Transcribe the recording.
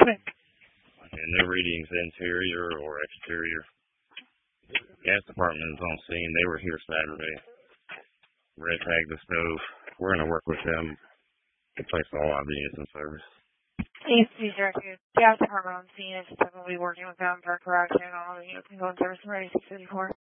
And no readings interior or exterior. Gas department is on scene. They were here Saturday. Red tagged the stove. We're going to work with them to place all our units in service. AFC director, gas department on scene is typically working with them for correction on all the units and go in service from 8654.